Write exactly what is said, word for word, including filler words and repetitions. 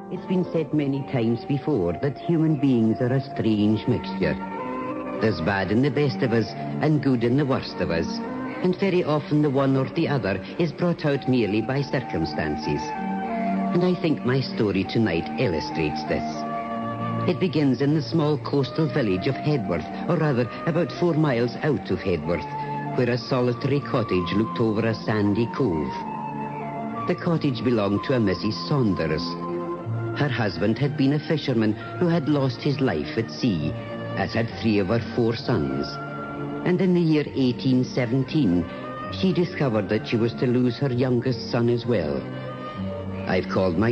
It's been said many times before that human beings are a strange mixture. There's bad in the best of us and good in the worst of us. And very often the one or the other is brought out merely by circumstances. And I think my story tonight illustrates this. It begins in the small coastal village of Headworth, or rather about four miles out of Headworth, where a solitary cottage looked over a sandy cove. The cottage belonged to a Missus Saunders. Her husband had been a fisherman who had lost his life at sea, as had three of her four sons. And in the year eighteen seventeen, she discovered that she was to lose her youngest son as well. I've called my